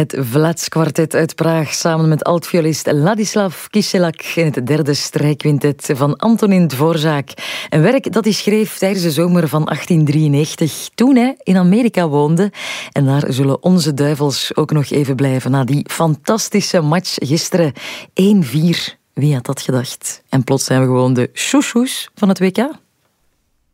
Het Vlads Kwartet uit Praag samen met altviolist Ladislav Kiselak in het derde strijkquintet van Antonin Dvorak. Een werk dat hij schreef tijdens de zomer van 1893, toen hij in Amerika woonde. En daar zullen onze duivels ook nog even blijven na die fantastische match gisteren. 1-4, wie had dat gedacht? En plots zijn we gewoon de chouchous van het WK.